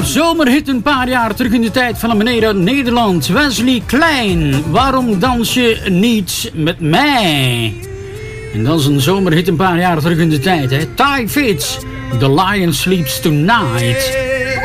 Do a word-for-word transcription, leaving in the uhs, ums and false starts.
zomerhit een paar jaar terug in de tijd van een meneer uit Nederland. Wesley Klein. Waarom dans je niet met mij? En dat is een zomerhit een paar jaar terug in de tijd. Hè? Ty Fitz. The Lion Sleeps Tonight.